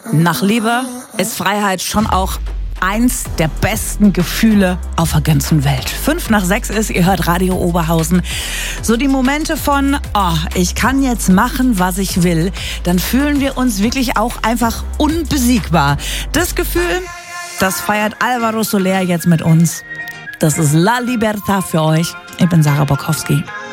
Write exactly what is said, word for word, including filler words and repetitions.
Nach Liebe ist Freiheit schon auch eins der besten Gefühle auf der ganzen Welt. Fünf nach sechs ist, ihr hört Radio Oberhausen. So die Momente von, oh, ich kann jetzt machen, was ich will. Dann fühlen wir uns wirklich auch einfach unbesiegbar. Das Gefühl, das feiert Alvaro Soler jetzt mit uns. Das ist La Libertad für euch. Ich bin Sarah Bokowski.